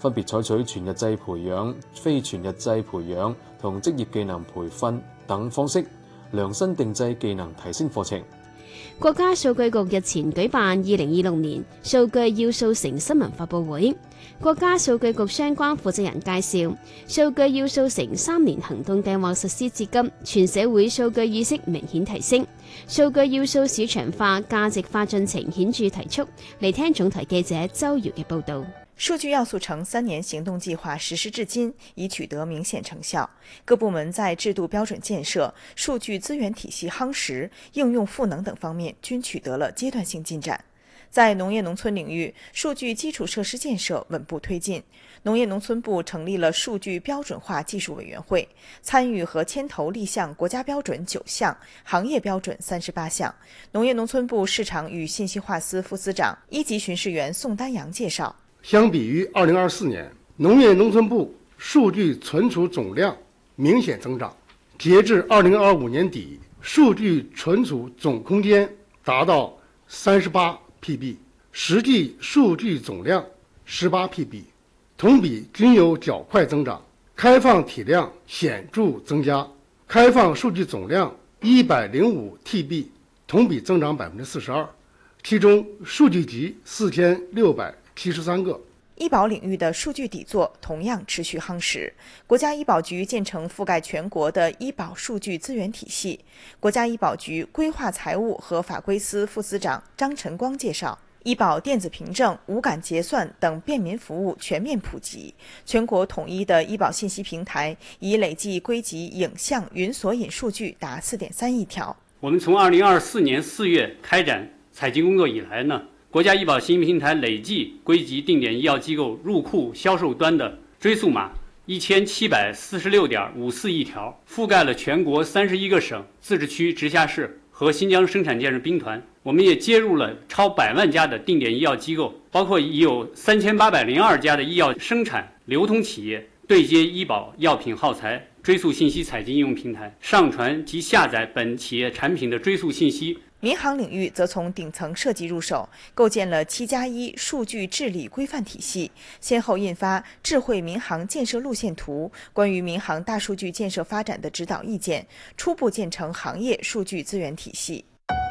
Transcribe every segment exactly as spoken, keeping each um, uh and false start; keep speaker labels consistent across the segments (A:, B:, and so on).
A: 分別採取全日制培養、非全日制培養同職業技能培訓等方式，量身定製技能提升課程。
B: 國家數據局日前舉辦二零二六年數據要素城新聞發佈會，國家數據局相關負責人介紹，數據要素城三年行動計劃實施至今，全社會數據意識明顯提升，數據要素市場化、價值化進程顯著提速。嚟聽總台記者周瑤嘅報導。
C: 數據要素城三年行動計劃實施至今，已取得明顯成效。各部門在制度標準建設、數據資源體系夯實、應用賦能等方面均取得了階段性進展。在農業農村領域，數據基礎設施建設穩步推進。農業農村部成立了數據標準化技術委員會，參與和牽頭立項國家標準九項，行業標準三十八項。農業農村部市場與信息化司副司長、一級巡視員宋丹陽介紹。
D: 相比於二零二四年，農業農村部數據存儲總量明顯增長。截至二零二五年底，數據存儲總空間達到三十八 P B， 實際數據總量十八 P B， 同比均有較快增長。開放體量顯著增加，開放數據總量一百零五 T B， 同比增長百分之四十二，其中數據集四千六百七十三個。
C: 醫保領域的數據底座同樣持續夯實。國家醫保局建成覆蓋全國的醫保數據資源體系。國家醫保局規劃財務和法規司副司長張晨光介紹，醫保電子憑證、無感結算等便民服務全面普及，全國統一的醫保信息平台已累計歸集影像、雲索引數據達四點三億條。
E: 我們從二零二四年四月開展採集工作以來呢，國家醫保信息平台累計歸集定點醫藥機構入庫銷售端的追溯碼一千七百四十六點五四億條，覆蓋了全國三十一個省、自治區、直轄市和新疆生產建設兵團。我們也接入了超百萬家的定點醫藥機構，包括已有三千八百零二家的醫藥生產流通企業，對接醫保藥品耗材追溯信息採集應用平台，上傳及下載本企業產品的追溯信息。
C: 民航領域則從頂層設計入手，構建了七加一數據治理規範體系，先後印發《智慧民航建設路線圖》、關於民航大數據建設發展的指導意見，初步建成行業數據資源體系。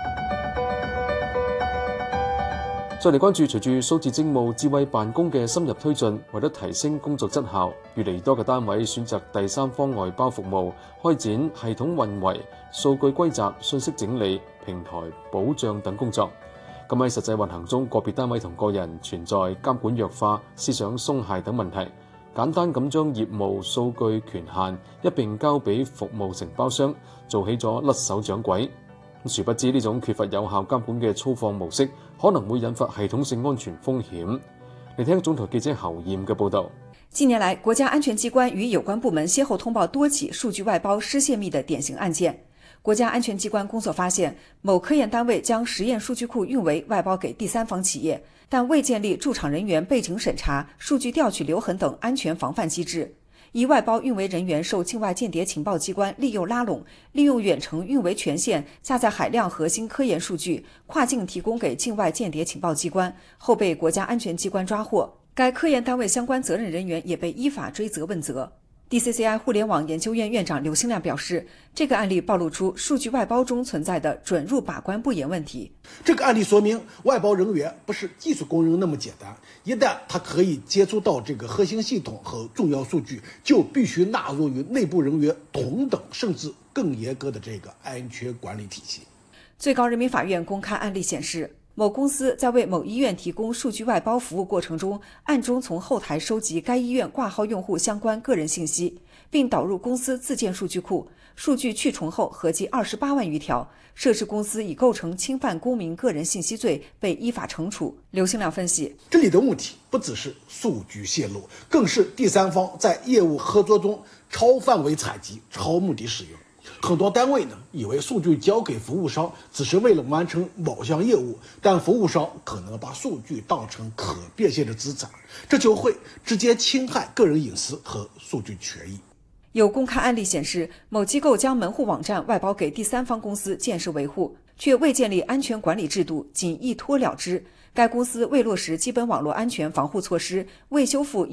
A: 再嚟關注，隨住數字政務智慧辦公嘅深入推進，為咗提升工作質效，越嚟越多嘅單位選擇第三方外包服務，開展系統運維、數據歸集、信息整理、平台保障等工作。咁喺實際運行中，個別單位同個人存在監管弱化、思想鬆懈等問題，簡單咁將業務數據權限一並交俾服務承包商，做起咗甩手掌櫃。殊不知呢種缺乏有效監管嘅粗放模式，可能會引發系統性安全風險。嚟聽總台記者侯艷嘅報導。
F: 近年來，國家安全機關與有關部門先後通報多起數據外包失泄密的典型案件。國家安全機關工作發現，某科研單位將實驗數據庫運維外包給第三方企業，但未建立駐場人員背景審查、數據調取留痕等安全防範機制。一外包運維人員受境外間諜情報機關利誘拉攏，利用遠程運維權限下載海量核心科研數據，跨境提供給境外間諜情報機關，後被國家安全機關抓獲。該科研單位相關責任人員也被依法追責問責。D C C I 互聯網研究院院長劉興亮表示，這個案例暴露出數據外包中存在的准入把關不嚴問題。
G: 這個案例說明，外包人員不是技術工人那麼簡單，一旦他可以接觸到這個核心系統和重要數據，就必須納入於內部人員同等甚至更嚴格的這個安全管理體系。
F: 最高人民法院公開案例顯示，某公司在為某醫院提供數據外包服務過程中，暗中從後台收集該醫院掛號用戶相關個人信息，並導入公司自建數據庫，數據去重後合計二十八萬餘條，涉事公司已構成侵犯公民個人信息罪，被依法懲處。劉興亮分析，
G: 這裡的問題不只是數據泄露，更是第三方在業務合作中超範圍採集、超目的使用。很多單位呢，以為數據交給服務商只是為了完成某項業務，但服務商可能把數據當成可變現的資產，這就會直接侵害個人隱私和數據權益。
F: 有公開案例顯示，某機構將門戶網站外包給第三方公司建設維護，卻未建立安全管理制度，僅一拖了之。該公司未落實基本網絡安全防護措施，未修復